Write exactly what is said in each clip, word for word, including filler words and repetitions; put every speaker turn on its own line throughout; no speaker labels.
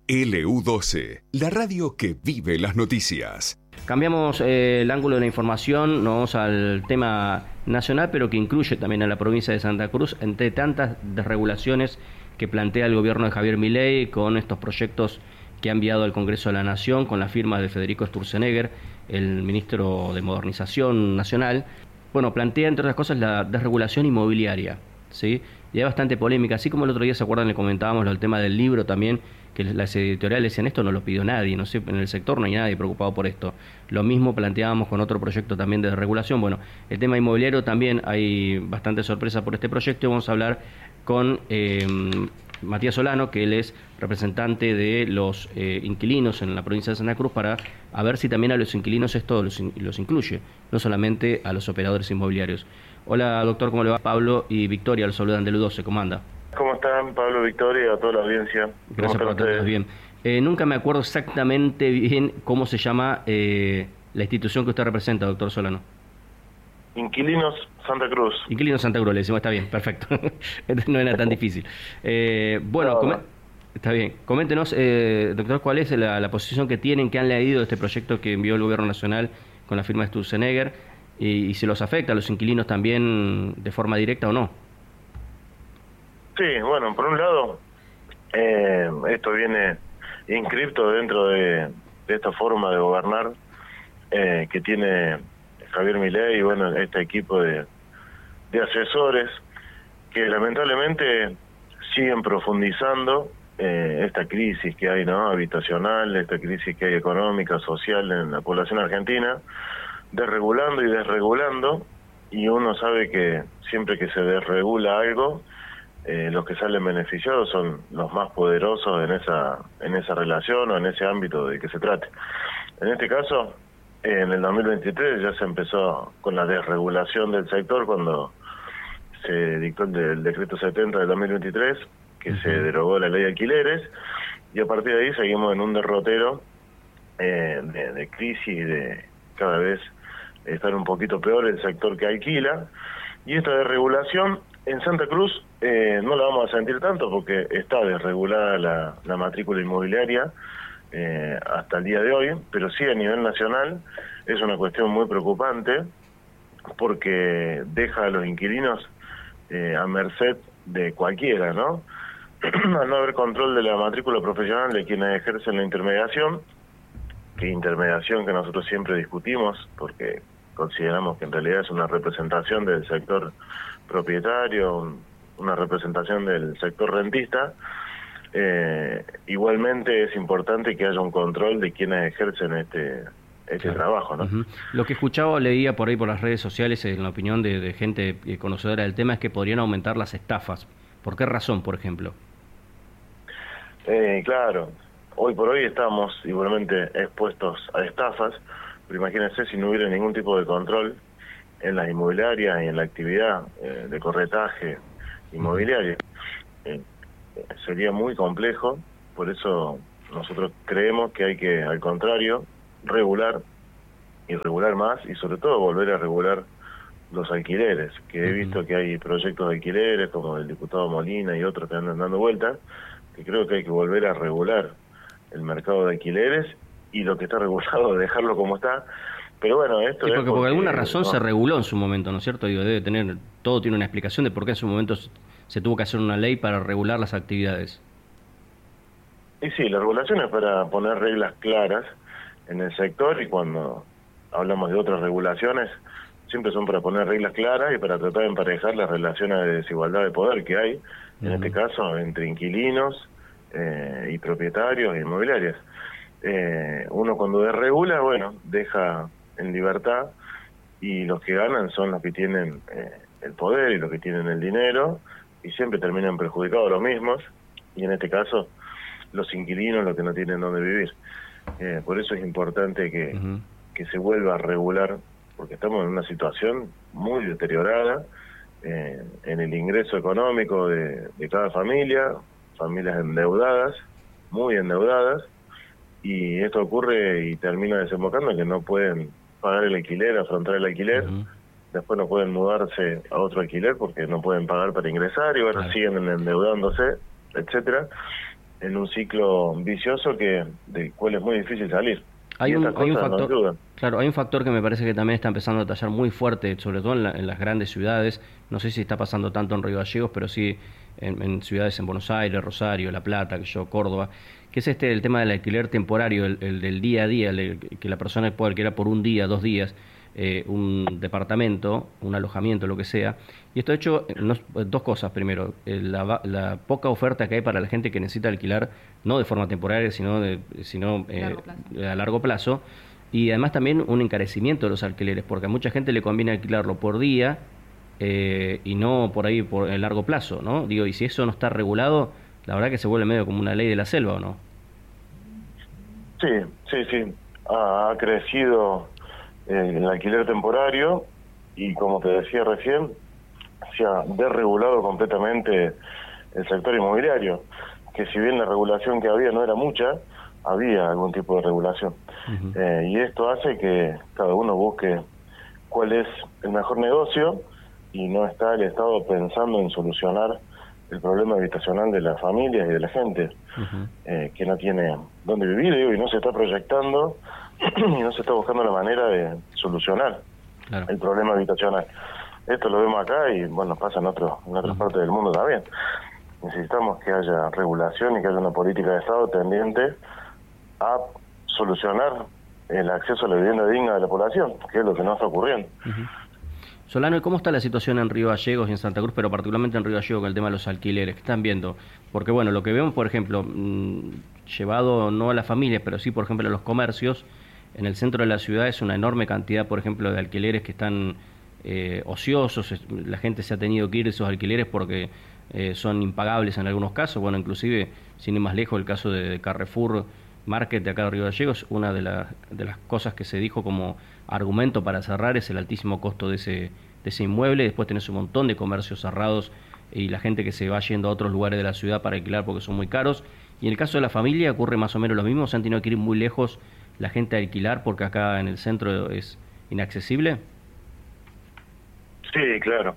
L U doce, la radio que vive las noticias.
Cambiamos eh, el ángulo de la información, nos vamos al tema nacional, pero que incluye también a la provincia de Santa Cruz, entre tantas desregulaciones que plantea el gobierno de Javier Milei con estos proyectos que ha enviado al Congreso de la Nación, con la firma de Federico Sturzenegger, el ministro de Modernización Nacional. Bueno, plantea, entre otras cosas, la desregulación inmobiliaria, ¿sí? Y hay bastante polémica, así como el otro día, ¿se acuerdan? Le comentábamos el tema del libro también, que las editoriales decían esto no lo pidió nadie, no sé, en el sector no hay nadie preocupado por esto. Lo mismo planteábamos con otro proyecto también de desregulación. Bueno, el tema inmobiliario también hay bastante sorpresa por este proyecto y vamos a hablar con eh, Matías Solano, que él es representante de los eh, inquilinos en la provincia de Santa Cruz, para a ver si también a los inquilinos esto los, los incluye, no solamente a los operadores inmobiliarios. Hola doctor, ¿cómo le va? Pablo y Victoria, los saludan de L U doce, ¿cómo anda?
¿Cómo están, Pablo, Victoria, y a toda la audiencia?
Gracias por atendernos bien. Eh, nunca me acuerdo exactamente bien cómo se llama eh, la institución que usted representa, doctor Solano.
Inquilinos Santa Cruz.
Inquilinos Santa Cruz, le decimos, está bien, perfecto. No era tan difícil. Eh, bueno, no, no. Está bien. Coméntenos, eh, doctor, cuál es la, la posición que tienen, que han leído de este proyecto que envió el Gobierno Nacional con la firma de Sturzenegger, y, y si los afecta a los inquilinos también de forma directa o no.
Sí, bueno, por un lado, eh, esto viene inscripto dentro de, de esta forma de gobernar eh, que tiene Javier Milei y bueno, este equipo de, de asesores que lamentablemente siguen profundizando eh, esta crisis que hay, ¿no?, habitacional, esta crisis que hay económica, social en la población argentina, desregulando y desregulando, y uno sabe que siempre que se desregula algo, Eh, los que salen beneficiados son los más poderosos en esa en esa relación o en ese ámbito de que se trate. En este caso, eh, en el dos mil veintitrés ya se empezó con la desregulación del sector cuando se dictó el, de, el decreto setenta del dos mil veintitrés, que uh-huh. se derogó la ley de alquileres, y a partir de ahí seguimos en un derrotero eh, de, de crisis, de cada vez estar un poquito peor el sector que alquila, y esta desregulación en Santa Cruz eh, no la vamos a sentir tanto porque está desregulada la, la matrícula inmobiliaria eh, hasta el día de hoy, pero sí a nivel nacional es una cuestión muy preocupante porque deja a los inquilinos eh, a merced de cualquiera, ¿no? Al no haber control de la matrícula profesional de quienes ejercen la intermediación, que intermediación que nosotros siempre discutimos porque consideramos que en realidad es una representación del sector propietario, una representación del sector rentista. Eh, igualmente es importante que haya un control de quienes ejercen este este claro. trabajo, ¿no?
Uh-huh. Lo que escuchaba o leía por ahí por las redes sociales, en la opinión de, de gente conocedora del tema, es que podrían aumentar las estafas. ¿Por qué razón, por ejemplo?
Eh, claro, hoy por hoy estamos igualmente expuestos a estafas, pero imagínense si no hubiera ningún tipo de control en las inmobiliarias y en la actividad eh, de corretaje inmobiliario. Eh, sería muy complejo, por eso nosotros creemos que hay que, al contrario, regular y regular más y sobre todo volver a regular los alquileres, que he visto que hay proyectos de alquileres como el diputado Molina y otros que andan dando vueltas, que creo que hay que volver a regular el mercado de alquileres y lo que está regulado dejarlo como está. Pero bueno, esto
sí, porque,
es porque
por alguna razón
no.
se reguló en su momento, ¿no es cierto? Digo, debe tener, todo tiene una explicación de por qué en su momento se tuvo que hacer una ley para regular las actividades.
Y sí, la regulación es para poner reglas claras en el sector, y cuando hablamos de otras regulaciones siempre son para poner reglas claras y para tratar de emparejar las relaciones de desigualdad de poder que hay, en uh-huh. este caso entre inquilinos eh, y propietarios e inmobiliarias. Eh, uno cuando desregula, bueno, deja en libertad, y los que ganan son los que tienen eh, el poder y los que tienen el dinero, y siempre terminan perjudicados los mismos, y en este caso los inquilinos, los que no tienen dónde vivir. Eh, por eso es importante que, uh-huh. que se vuelva a regular, porque estamos en una situación muy deteriorada eh, en el ingreso económico de, de cada familia, familias endeudadas, muy endeudadas, y esto ocurre y termina desembocando en que no pueden pagar el alquiler, afrontar el alquiler, uh-huh. después no pueden mudarse a otro alquiler porque no pueden pagar para ingresar, y bueno, claro. siguen endeudándose, etcétera. en un ciclo vicioso que del cual es muy difícil salir.
Hay
Y
un,
estas
hay un
cosas nos
factor,
ayudan.
claro, hay un factor que me parece que también está empezando a tallar muy fuerte, sobre todo en, la- en las grandes ciudades. No sé si está pasando tanto en Río Gallegos, pero sí en, en ciudades en Buenos Aires, Rosario, La Plata, que yo, Córdoba, que es este el tema del alquiler temporario, el, el del día a día, el- que la persona puede alquilar por un día, dos días, eh, un departamento, un alojamiento, lo que sea. Y esto ha hecho eh, no- dos cosas. Primero, eh, la, va- la poca oferta que hay para la gente que necesita alquilar, no de forma temporaria, sino, de, sino eh,
Largo plazo.
a largo plazo. Y además también un encarecimiento de los alquileres, porque a mucha gente le conviene alquilarlo por día eh, y no por ahí por el largo plazo, ¿no? Digo, y si eso no está regulado, la verdad que se vuelve medio como una ley de la selva, ¿o no?
Sí, sí, sí. Ha, ha crecido eh, el alquiler temporario y, como te decía recién, se ha desregulado completamente el sector inmobiliario, que si bien la regulación que había no era mucha, había algún tipo de regulación.
Ujú.
Eh, y esto hace que cada uno busque cuál es el mejor negocio y no está el Estado pensando en solucionar el problema habitacional de las familias y de la gente
Ujú.
eh, que no tiene dónde vivir, digo, y no se está proyectando y no se está buscando la manera de solucionar
Claro.
el problema habitacional. Esto lo vemos acá y bueno, pasa en, otro, en otras
Ujú.
partes del mundo también. Necesitamos que haya regulación y que haya una política de Estado tendiente a solucionar el acceso a la vivienda digna de la población, que es lo que no está ocurriendo.
Ujú. Solano, ¿y cómo está la situación en Río Gallegos y en Santa Cruz, pero particularmente en Río Gallegos con el tema de los alquileres? ¿Qué están viendo? Porque bueno, lo que vemos, por ejemplo, mmm, llevado no a las familias, pero sí, por ejemplo, a los comercios, en el centro de la ciudad es una enorme cantidad, por ejemplo, de alquileres que están eh, ociosos. Es- la gente se ha tenido que ir de esos alquileres porque eh, son impagables en algunos casos. Bueno, inclusive, sin ir más lejos, el caso de Carrefour Market de acá de Río Gallegos, una de, la- de las cosas que se dijo como argumento para cerrar es el altísimo costo de ese, de ese inmueble. Después tenés un montón de comercios cerrados y la gente que se va yendo a otros lugares de la ciudad para alquilar porque son muy caros. Y en el caso de la familia ocurre más o menos lo mismo, se han tenido que ir muy lejos la gente a alquilar porque acá en el centro es inaccesible.
Sí, claro.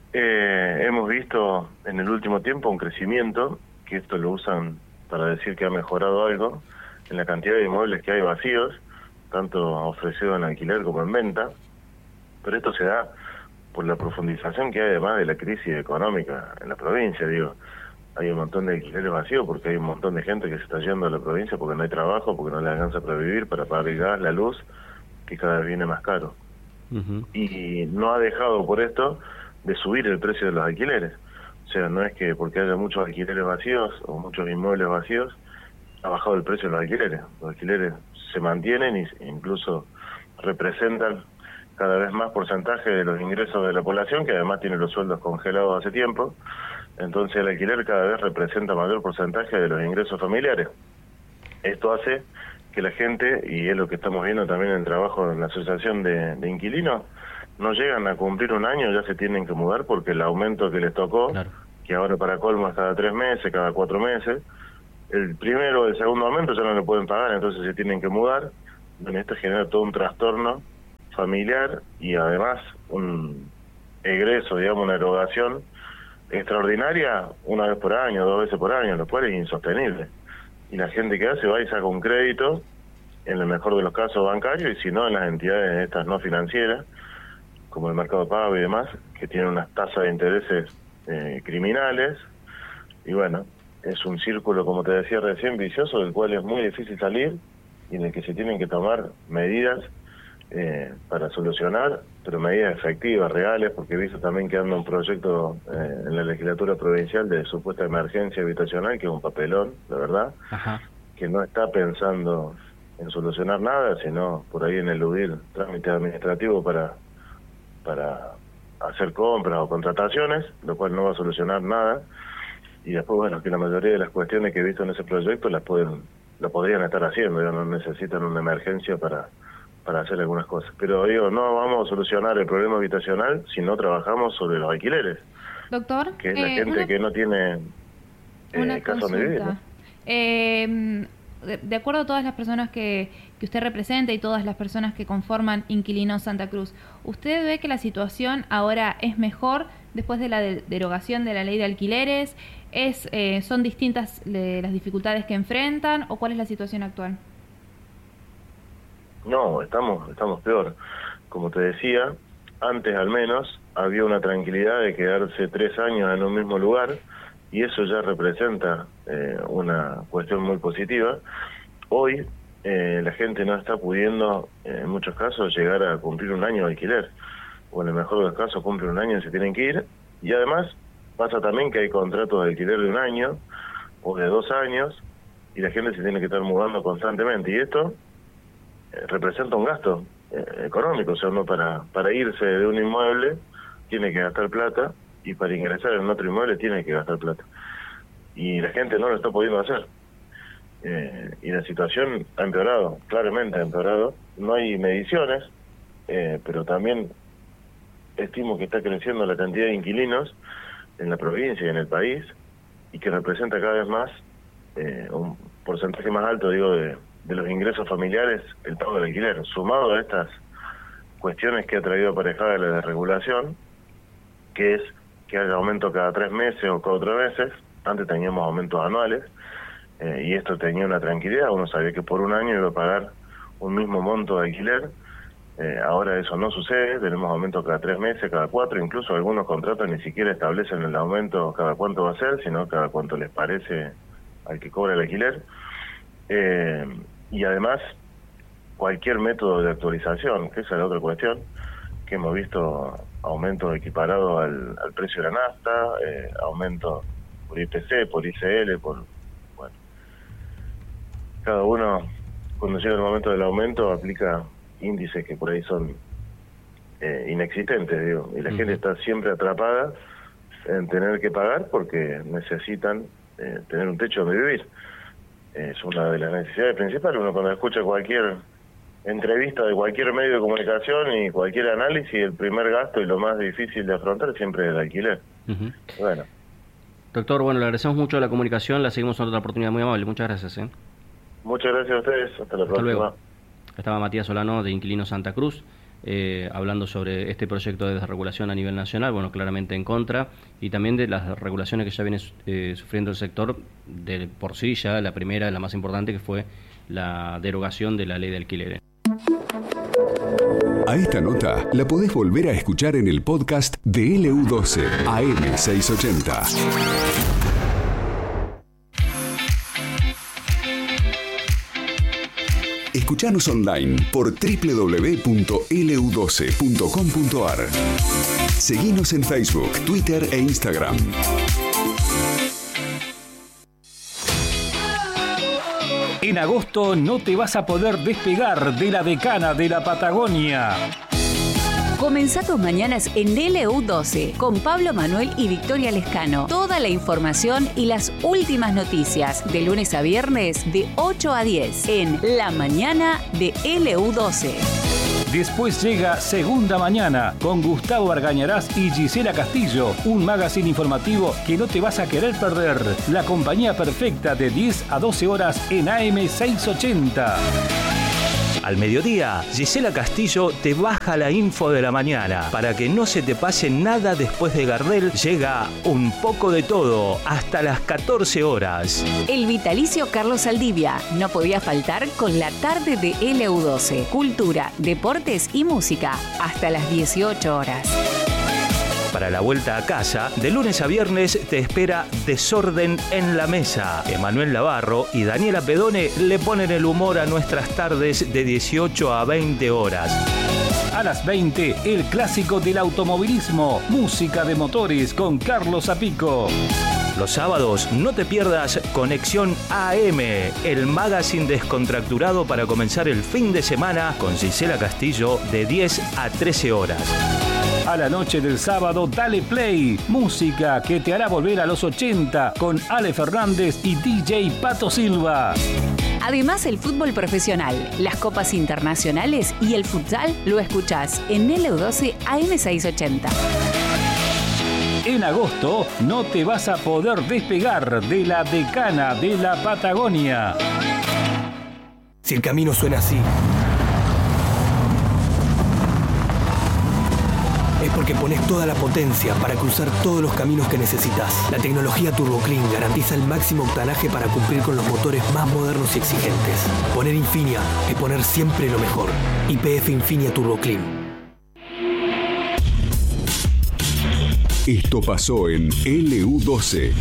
Eh, hemos visto en el último tiempo un crecimiento, que esto lo usan para decir que ha mejorado algo, en la cantidad de inmuebles que hay vacíos, tanto ofrecidos en alquiler como en venta, pero esto se da por la profundización que hay además de la crisis económica en la provincia, digo. Hay un montón de alquileres vacíos porque hay un montón de gente que se está yendo a la provincia porque no hay trabajo, porque no le alcanza para vivir, para pagar el gas, la luz, que cada vez viene más caro.
Ujú.
Y no ha dejado por esto de subir el precio de los alquileres. O sea, no es que porque haya muchos alquileres vacíos o muchos inmuebles vacíos, ha bajado el precio de los alquileres. Los alquileres se mantienen e incluso representan cada vez más porcentaje de los ingresos de la población, que además tiene los sueldos congelados hace tiempo. Entonces el alquiler cada vez representa mayor porcentaje de los ingresos familiares. Esto hace que la gente, y es lo que estamos viendo también en el trabajo en la asociación de, de inquilinos, no llegan a cumplir un año, ya se tienen que mudar porque el aumento que les tocó,
Claro.
que ahora para colmo es cada tres meses, cada cuatro meses, el primero o el segundo aumento ya no lo pueden pagar, entonces se tienen que mudar. Bueno, esto genera todo un trastorno familiar y además un egreso, digamos, una erogación extraordinaria una vez por año, dos veces por año, lo cual es insostenible. Y la gente que hace va y saca un crédito, en el mejor de los casos bancario, y si no en las entidades estas no financieras, como el Mercado Pago y demás, que tienen unas tasas de intereses eh, criminales. Y bueno, es un círculo, como te decía recién, vicioso, del cual es muy difícil salir y en el que se tienen que tomar medidas eh, para solucionar, pero medidas efectivas, reales, porque he visto también que anda un proyecto eh, en la legislatura provincial de supuesta emergencia habitacional, que es un papelón, la verdad,
Ajá.
que no está pensando en solucionar nada, sino por ahí en eludir trámites administrativos para, para hacer compras o contrataciones, lo cual no va a solucionar nada. Y después, bueno, que la mayoría de las cuestiones que he visto en ese proyecto las pueden, lo podrían estar haciendo, ya no necesitan una emergencia para para hacer algunas cosas. Pero digo, no vamos a solucionar el problema habitacional si no trabajamos sobre los alquileres,
Doctor,
que es la
eh,
gente
una,
que no tiene
una
eh, casa donde vivir, ¿no?
consulta. Eh, de, de acuerdo a todas las personas que, que usted representa y todas las personas que conforman Inquilinos Santa Cruz, ¿usted ve que la situación ahora es mejor después de la de, derogación de la ley de alquileres? Es, eh, ¿Son distintas le, las dificultades que enfrentan o cuál es la situación actual?
No, estamos, estamos peor. Como te decía, antes al menos había una tranquilidad de quedarse tres años en un mismo lugar y eso ya representa eh, una cuestión muy positiva. Hoy eh, la gente no está pudiendo, eh, en muchos casos, llegar a cumplir un año de alquiler, o en el mejor de los casos cumplen un año y se tienen que ir, y además pasa también que hay contratos de alquiler de un año o de dos años y la gente se tiene que estar mudando constantemente, y esto eh, representa un gasto eh, económico. O sea, uno para, para irse de un inmueble tiene que gastar plata, y para ingresar en otro inmueble tiene que gastar plata, y la gente no lo está pudiendo hacer. Eh, y la situación ha empeorado, claramente ha empeorado. No hay mediciones, eh, pero también estimo que está creciendo la cantidad de inquilinos en la provincia y en el país, y que representa cada vez más eh, un porcentaje más alto, digo, de, de los ingresos familiares, el pago del alquiler, sumado a estas cuestiones que ha traído aparejada la desregulación, que es que haya aumento cada tres meses o cada cuatro meses. Antes teníamos aumentos anuales, eh, y esto tenía una tranquilidad, uno sabía que por un año iba a pagar un mismo monto de alquiler. Eh, ahora eso no sucede, tenemos aumentos cada tres meses, cada cuatro, incluso algunos contratos ni siquiera establecen el aumento cada cuánto va a ser, sino cada cuánto les parece al que cobra el alquiler. Eh, y además, cualquier método de actualización, que esa es la otra cuestión, que hemos visto aumentos equiparados al, al precio de la nafta, eh, aumentos por I P C, por I C L, por... bueno, cada uno, cuando llega el momento del aumento, aplica índices que por ahí son eh, inexistentes, digo, y la uh-huh. gente está siempre atrapada en tener que pagar porque necesitan eh, tener un techo donde vivir. Eh, es una de las necesidades principales. Uno cuando escucha cualquier entrevista de cualquier medio de comunicación y cualquier análisis, el primer gasto y lo más difícil de afrontar siempre es el alquiler. Uh-huh. Bueno.
Doctor, bueno, le agradecemos mucho la comunicación, la seguimos en otra oportunidad. Muy amable, muchas gracias. ¿eh?
Muchas gracias a ustedes, hasta la
hasta
próxima.
Luego. Estaba Matías Solano de Inquilinos Santa Cruz, eh, hablando sobre este proyecto de desregulación a nivel nacional, bueno, claramente en contra, y también de las regulaciones que ya viene eh, sufriendo el sector, de por sí ya la primera, la más importante, que fue la derogación de la ley de alquileres.
A esta nota la podés volver a escuchar en el podcast de L U doce A M seiscientos ochenta. Escuchanos online por doble u doble u doble u punto L U doce punto com punto A R. Seguinos en Facebook, Twitter e Instagram.
En agosto no te vas a poder despegar de la decana de la Patagonia.
Comenzá tus mañanas en L U doce con Pablo Manuel y Victoria Lescano. Toda la información y las últimas noticias de lunes a viernes de ocho a diez en La Mañana de L U doce.
Después llega Segunda Mañana con Gustavo Argañarás y Gisela Castillo, un magazine informativo que no te vas a querer perder. La compañía perfecta de diez a doce horas en A M seiscientos ochenta.
Al mediodía, Gisela Castillo te baja la info de la mañana. Para que no se te pase nada después de Gardel, llega Un poco de todo hasta las catorce horas.
El vitalicio Carlos Saldivia no podía faltar con la tarde de L U doce. Cultura, deportes y música hasta las dieciocho horas.
Para la vuelta a casa, de lunes a viernes te espera Desorden en la Mesa. Emanuel Navarro y Daniela Pedone le ponen el humor a nuestras tardes de dieciocho a veinte horas.
A las veinte, el clásico del automovilismo, música de motores con Carlos Zapico.
Los sábados no te pierdas Conexión A M, el magazine descontracturado para comenzar el fin de semana con Gisela Castillo de diez a trece horas.
A la noche del sábado, dale play, música que te hará volver a los ochenta con Ale Fernández y D J Pato Silva.
Además, el fútbol profesional, las copas internacionales y el futsal lo escuchás en L U doce A M seiscientos ochenta.
En agosto no te vas a poder despegar de la decana de la Patagonia.
Si el camino suena así, es porque pones toda la potencia para cruzar todos los caminos que necesitas. La tecnología Turbo Clean garantiza el máximo octanaje para cumplir con los motores más modernos y exigentes. Poner Infinia es poner siempre lo mejor. Y P F Infinia Turbo Clean.
Esto pasó en L U doce.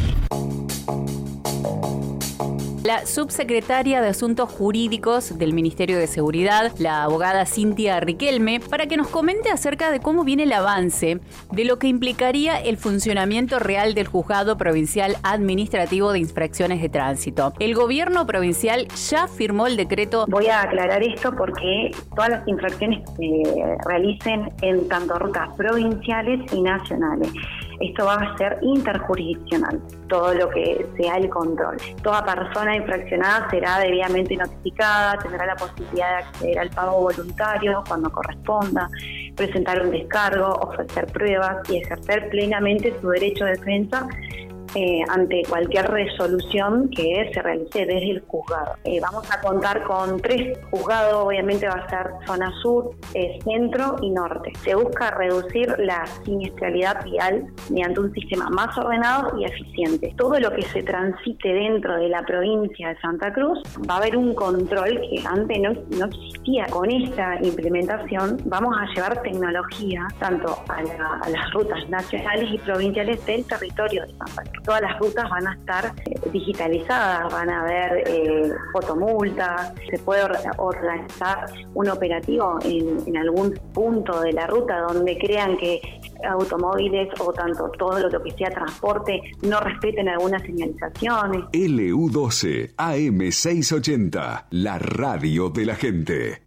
La subsecretaria de Asuntos Jurídicos del Ministerio de Seguridad, la abogada Cintia Riquelme, para que nos comente acerca de cómo viene el avance de lo que implicaría el funcionamiento real del Juzgado Provincial Administrativo de Infracciones de Tránsito. El gobierno provincial ya firmó el decreto.
Voy a aclarar esto porque todas las infracciones que se realicen en tanto rutas provinciales y nacionales. Esto va a ser interjurisdiccional, todo lo que sea el control. Toda persona infraccionada será debidamente notificada, tendrá la posibilidad de acceder al pago voluntario cuando corresponda, presentar un descargo, ofrecer pruebas y ejercer plenamente su derecho de defensa Eh, ante cualquier resolución que se realice desde el juzgado. Eh, vamos a contar con tres juzgados, obviamente va a ser zona sur, eh, centro y norte. Se busca reducir la siniestralidad vial mediante un sistema más ordenado y eficiente. Todo lo que se transite dentro de la provincia de Santa Cruz va a haber un control que antes no, no existía. Con esta implementación vamos a llevar tecnología tanto a, la, a las rutas nacionales y provinciales del territorio de Santa Cruz. Todas las rutas van a estar eh, digitalizadas, van a haber eh, fotomultas, se puede or- organizar un operativo en, en algún punto de la ruta donde crean que automóviles o tanto todo lo que sea transporte no respeten algunas señalizaciones.
L U doce A M seiscientos ochenta, la radio de la gente.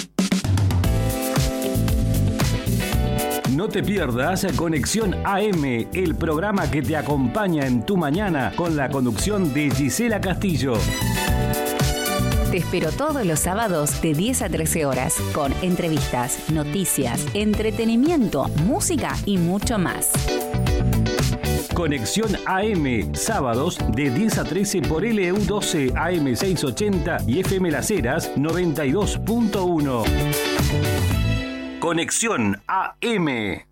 No te pierdas Conexión A M, el programa que te acompaña en tu mañana con la conducción de Gisela Castillo.
Te espero todos los sábados de diez a trece horas con entrevistas, noticias, entretenimiento, música y mucho más.
Conexión A M, sábados de diez a trece por L U doce A M seiscientos ochenta y F M Las Heras noventa y dos punto uno. Conexión A M.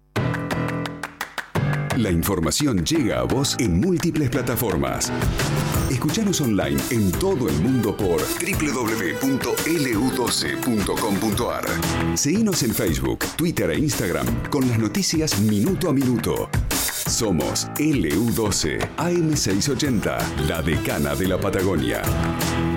La información llega a vos en múltiples plataformas. Escuchanos online en todo el mundo por doble u doble u doble u punto L U doce punto com punto A R. Seguinos en Facebook, Twitter e Instagram con las noticias minuto a minuto. Somos L U doce A M seiscientos ochenta, la decana de la Patagonia.